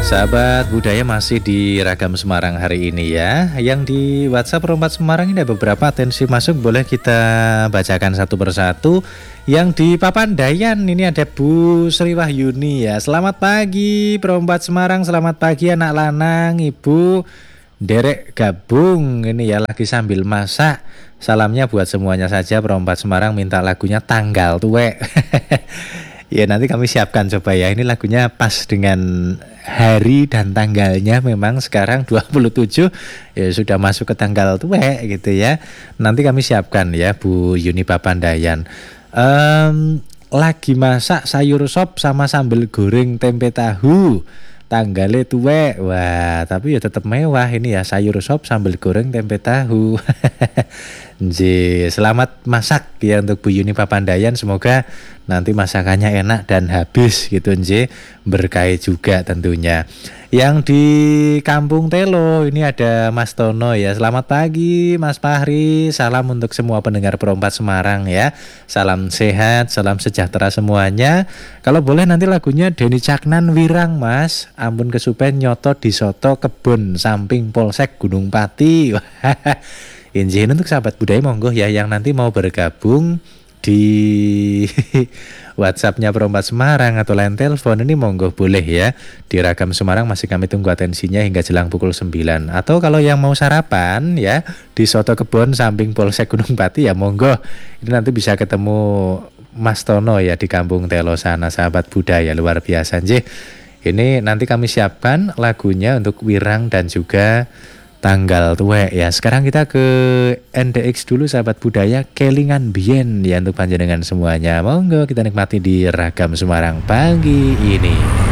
Sahabat budaya masih di Ragam Semarang hari ini ya. Yang di WhatsApp Rompat Semarang ini ada beberapa atensi masuk, boleh kita bacakan satu persatu. Yang di Papandayan ini ada Bu Sri Wahyuni ya. Selamat pagi Rompat Semarang, selamat pagi anak lanang, Ibu Derek gabung ini ya, lagi sambil masak. Salamnya buat semuanya saja, Perompat Semarang minta lagunya Tanggal Tuwek. Ya nanti kami siapkan coba ya, ini lagunya pas dengan hari dan tanggalnya, memang sekarang 27 ya, sudah masuk ke tanggal tuwek gitu ya. Nanti kami siapkan ya Bu Yuni Papandayan. Lagi masak sayur sop sama sambal goreng tempe tahu, tanggalnya tuwek. Wah tapi ya tetap mewah ini ya, sayur sop sambal goreng tempe tahu. Selamat masak ya untuk Bu Yuni Papandayan, semoga nanti masakannya enak dan habis gitu berkah juga tentunya. Yang di Kampung Telo ini ada Mas Tono ya. Selamat pagi Mas Fahri, salam untuk semua pendengar Perompat Semarang ya. Salam sehat, salam sejahtera semuanya. Kalau boleh nanti lagunya Denny Caknan Wirang Mas, ampun kesupen nyoto di soto kebun samping Polsek Gunung Pati. Izin untuk sahabat budaya monggo ya, yang nanti mau bergabung di WhatsAppnya Perompat Semarang atau line telepon ini monggo boleh ya. Di Ragam Semarang masih kami tunggu atensinya hingga jelang pukul 9. Atau kalau yang mau sarapan ya di soto kebun samping Polsek Gunung Pati ya monggo. Ini nanti bisa ketemu Mas Tono ya di Kampung Telo sana, sahabat budaya luar biasa Ini nanti kami siapkan lagunya untuk Wirang dan juga Tanggal Tuwek ya. Sekarang kita ke NDX dulu sahabat budaya, Kelingan Bien ya untuk panjenengan semuanya. Monggo kita nikmati di Ragam Semarang pagi ini.